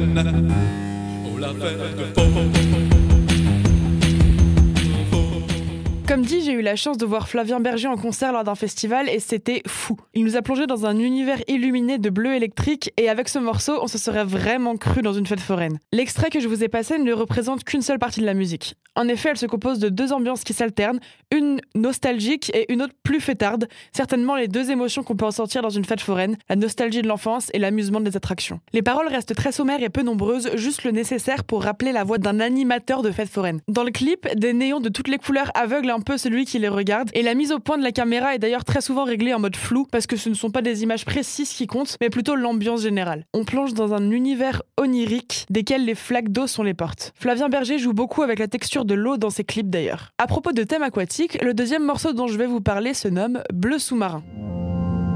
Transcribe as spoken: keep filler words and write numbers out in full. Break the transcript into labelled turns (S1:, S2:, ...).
S1: foraine. Oh la fête foraine.
S2: Comme dit, j'ai eu la chance de voir Flavien Berger en concert lors d'un festival et c'était fou. Il nous a plongé dans un univers illuminé de bleu électrique et avec ce morceau, on se serait vraiment cru dans une fête foraine. L'extrait que je vous ai passé ne représente qu'une seule partie de la musique. En effet, elle se compose de deux ambiances qui s'alternent, une nostalgique et une autre plus fêtarde, certainement les deux émotions qu'on peut ressentir dans une fête foraine, la nostalgie de l'enfance et l'amusement des attractions. Les paroles restent très sommaires et peu nombreuses, juste le nécessaire pour rappeler la voix d'un animateur de fête foraine. Dans le clip, des néons de toutes les couleurs aveuglent un peu celui qui les regarde et la mise au point de la caméra est d'ailleurs très souvent réglée en mode flou parce que ce ne sont pas des images précises qui comptent, mais plutôt l'ambiance générale. On plonge dans un univers onirique desquels les flaques d'eau sont les portes. Flavien Berger joue beaucoup avec la texture de l'eau dans ses clips d'ailleurs. À propos de thème aquatique, le deuxième morceau dont je vais vous parler se nomme Bleu sous-marin.